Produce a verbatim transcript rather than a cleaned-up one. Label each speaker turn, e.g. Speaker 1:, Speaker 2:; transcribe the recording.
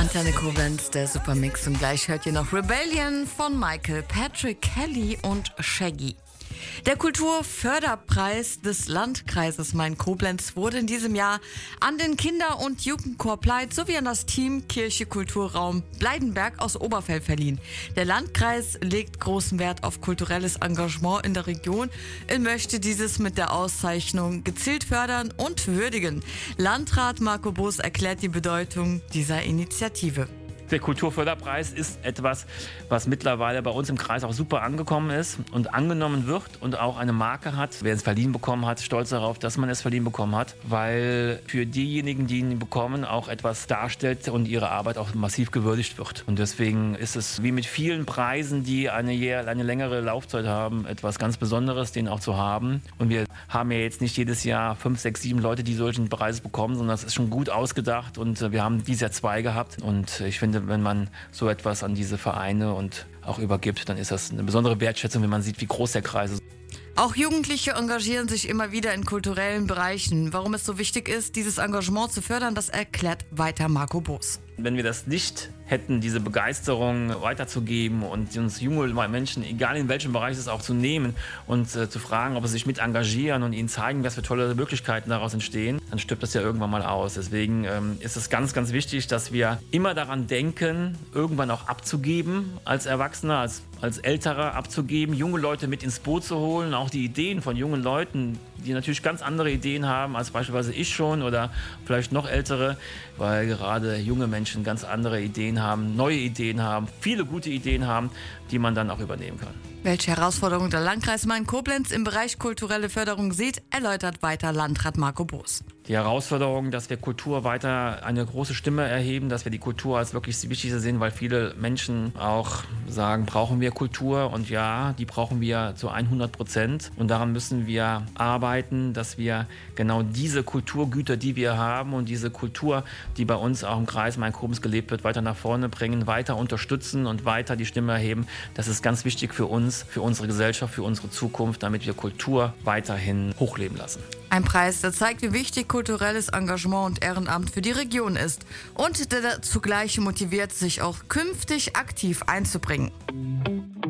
Speaker 1: Antenne Koblenz, der Supermix, und gleich hört ihr noch Rebellion von Michael, Patrick Kelly und Shaggy. Der Kulturförderpreis des Landkreises Main-Koblenz wurde in diesem Jahr an den Kinder- und Jugendchor Pleit sowie an das Team Kirche Kulturraum Bleidenberg aus Oberfell verliehen. Der Landkreis legt großen Wert auf kulturelles Engagement in der Region und möchte dieses mit der Auszeichnung gezielt fördern und würdigen. Landrat Marco Boos erklärt die Bedeutung dieser Initiative.
Speaker 2: Der Kulturförderpreis ist etwas, was mittlerweile bei uns im Kreis auch super angekommen ist und angenommen wird und auch eine Marke hat. Wer es verliehen bekommen hat, stolz darauf, dass man es verliehen bekommen hat, weil für diejenigen, die ihn bekommen, auch etwas darstellt und ihre Arbeit auch massiv gewürdigt wird. Und deswegen ist es wie mit vielen Preisen, die eine, eine längere Laufzeit haben, etwas ganz Besonderes, den auch zu haben. Und wir haben ja jetzt nicht jedes Jahr fünf, sechs, sieben Leute, die solchen Preis bekommen, sondern das ist schon gut ausgedacht und wir haben dieses Jahr zwei gehabt. Und ich finde, wenn man so etwas an diese Vereine und auch übergibt, dann ist das eine besondere Wertschätzung, wenn man sieht, wie groß der Kreis ist.
Speaker 1: Auch Jugendliche engagieren sich immer wieder in kulturellen Bereichen. Warum es so wichtig ist, dieses Engagement zu fördern, das erklärt weiter Marco Boos.
Speaker 2: Wenn wir das nicht hätten, diese Begeisterung weiterzugeben und uns junge Menschen, egal in welchem Bereich es ist, auch zu nehmen und äh, zu fragen, ob sie sich mit engagieren und ihnen zeigen, was für tolle Möglichkeiten daraus entstehen, dann stirbt das ja irgendwann mal aus. Deswegen ähm, ist es ganz, ganz wichtig, dass wir immer daran denken, irgendwann auch abzugeben als Erwachsener, als, als Älterer abzugeben, junge Leute mit ins Boot zu holen, auch die Ideen von jungen Leuten, die natürlich ganz andere Ideen haben als beispielsweise ich schon oder vielleicht noch ältere, weil gerade junge Menschen ganz andere Ideen haben, neue Ideen haben, viele gute Ideen haben, die man dann auch übernehmen kann.
Speaker 1: Welche Herausforderungen der Landkreis Main-Koblenz im Bereich kulturelle Förderung sieht, erläutert weiter Landrat Marco Boos.
Speaker 2: Die Herausforderung, dass wir Kultur weiter eine große Stimme erheben, dass wir die Kultur als wirklich das Wichtigste sehen, weil viele Menschen auch sagen, brauchen wir Kultur? Und ja, die brauchen wir zu hundert Prozent. Und daran müssen wir arbeiten, dass wir genau diese Kulturgüter, die wir haben und diese Kultur, die bei uns auch im Kreis Main-Koblenz gelebt wird, weiter nach vorne bringen, weiter unterstützen und weiter die Stimme erheben. Das ist ganz wichtig für uns, für unsere Gesellschaft, für unsere Zukunft, damit wir Kultur weiterhin hochleben lassen.
Speaker 1: Ein Preis, der zeigt, wie wichtig kulturelles Engagement und Ehrenamt für die Region ist und der zugleich motiviert, sich auch künftig aktiv einzubringen.